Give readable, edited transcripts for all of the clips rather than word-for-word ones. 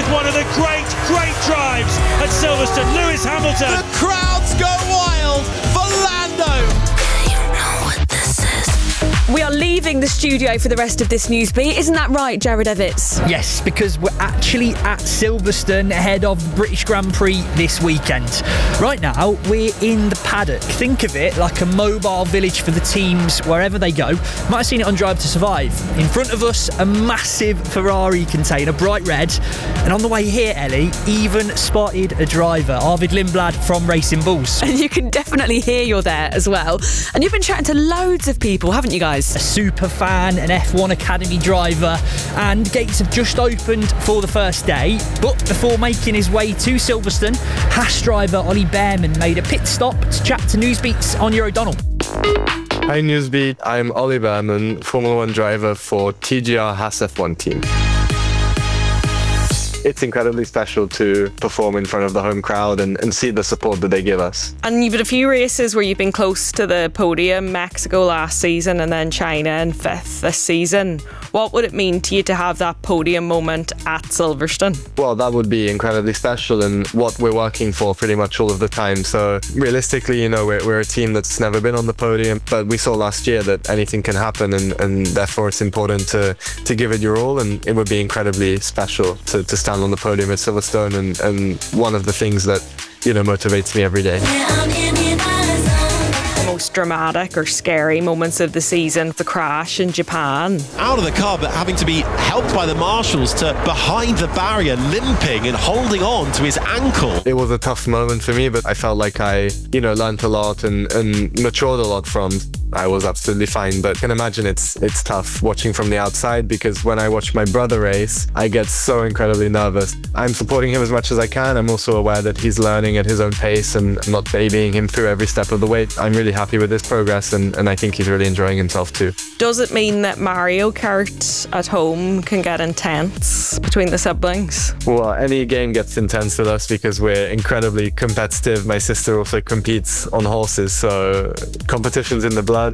with one of the great drives at Silverstone. Lewis Hamilton. The crowds go wild for Lando. We are leaving the studio for the rest of this news beat. Isn't that right, Jared Evans? Yes, because we're actually at Silverstone ahead of the British Grand Prix this weekend. Right now, we're in the paddock. Think of it like a mobile village for the teams wherever they go. Might have seen it on Drive to Survive. In front of us, a massive Ferrari container, bright red. And on the way here, Ellie, even spotted a driver, Arvid Lindblad from Racing Bulls. And you can definitely hear you're there as well. And you've been chatting to loads of people, haven't you guys? A super fan, an F1 Academy driver, and gates have just opened for the first day. But before making his way to Silverstone, Haas driver Ollie Bearman made a pit stop to chat to Newsbeat's Anya O'Donnell. Hi Newsbeat, I'm Ollie Bearman, Formula 1 driver for TGR Haas F1 team. It's incredibly special to perform in front of the home crowd and see the support that they give us. And you've had a few races where you've been close to the podium, Mexico last season and then China in 5th this season. What would it mean to you to have that podium moment at Silverstone? Well, that would be incredibly special and what we're working for pretty much all of the time. So realistically, you know, we're a team that's never been on the podium, but we saw last year that anything can happen and therefore it's important to give it your all, and it would be incredibly special to stand on the podium at Silverstone and one of the things that, you know, motivates me every day. Most dramatic or scary moments of the season, the crash in Japan. Out of the car, but having to be helped by the marshals to behind the barrier, limping and holding on to his ankle. It was a tough moment for me, but I felt like I, you know, learned a lot and matured a lot from. I was absolutely fine, but I can imagine it's tough watching from the outside, because when I watch my brother race, I get so incredibly nervous. I'm supporting him as much as I can. I'm also aware that he's learning at his own pace and I'm not babying him through every step of the way. I'm really happy with this progress and I think he's really enjoying himself too. Does it mean that Mario Kart at home can get intense between the siblings? Well, any game gets intense with us because we're incredibly competitive. My sister also competes on horses, so competition's in the blood.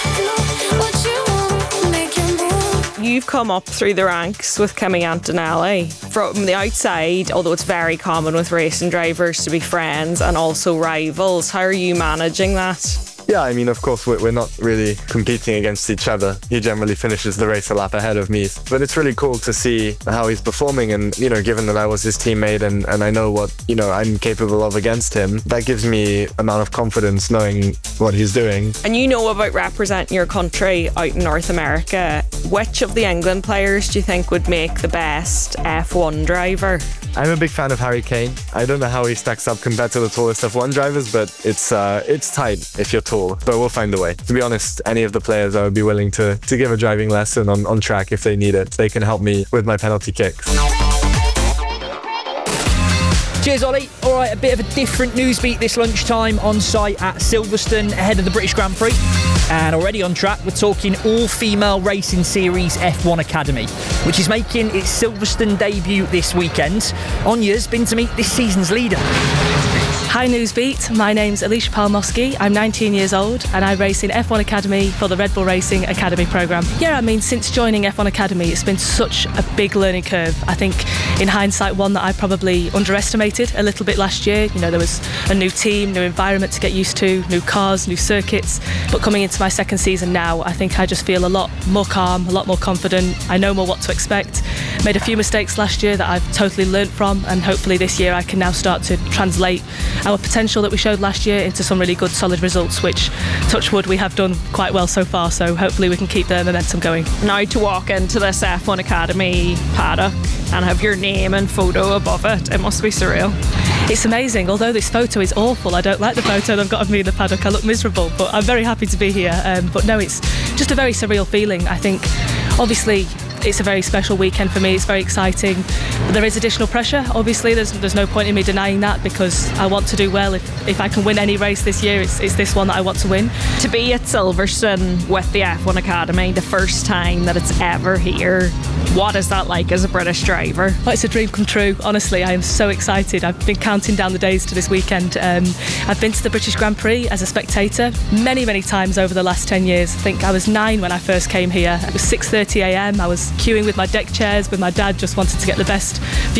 You've come up through the ranks with Kimi Antonelli. From the outside, although it's very common with racing drivers to be friends and also rivals, how are you managing that? Yeah, I mean, of course, we're not really competing against each other. He generally finishes the race a lap ahead of me. But it's really cool to see how he's performing. And, you know, given that I was his teammate and I know what, you know, I'm capable of against him, that gives me amount of confidence knowing what he's doing. And you know about representing your country out in North America. Which of the England players do you think would make the best F1 driver? I'm a big fan of Harry Kane. I don't know how he stacks up compared to the tallest F1 drivers, but it's tight if you're tall. But we'll find a way. To be honest, any of the players I would be willing to give a driving lesson on track if they need it. They can help me with my penalty kicks. Cheers, Ollie. All right, a bit of a different news beat this lunchtime on site at Silverstone ahead of the British Grand Prix. And already on track, we're talking all-female racing series F1 Academy, which is making its Silverstone debut this weekend. Anya's been to meet this season's leader. Hi Newsbeat, my name's Alicia Palmosky, I'm 19 years old and I race in F1 Academy for the Red Bull Racing Academy programme. Yeah, I mean, since joining F1 Academy, it's been such a big learning curve. I think in hindsight, one that I probably underestimated a little bit last year. You know, there was a new team, new environment to get used to, new cars, new circuits. But coming into my second season now, I think I just feel a lot more calm, a lot more confident. I know more what to expect. Made a few mistakes last year that I've totally learnt from, and hopefully this year I can now start to translate our potential that we showed last year into some really good solid results, which, touch wood, we have done quite well so far, so hopefully we can keep the momentum going. Now to walk into this F1 Academy paddock and have your name and photo above it, it must be surreal. It's amazing. Although this photo is awful, I don't like the photo they've got of me in the paddock. I look miserable, but I'm very happy to be here. But no, it's just a very surreal feeling. I think, obviously, it's a very special weekend for me. It's very exciting. But there is additional pressure. Obviously, there's no point in me denying that, because I want to do well. If I can win any race this year, it's this one that I want to win. To be at Silverstone with the F1 Academy, the first time that it's ever here, what is that like as a British driver? Well, it's a dream come true. Honestly, I am so excited. I've been counting down the days to this weekend. I've been to the British Grand Prix as a spectator many times over the last 10 years. I think I was 9 when I first came here. It was 6:30 a.m. I was queuing with my deck chairs with my dad, just wanted to get the best view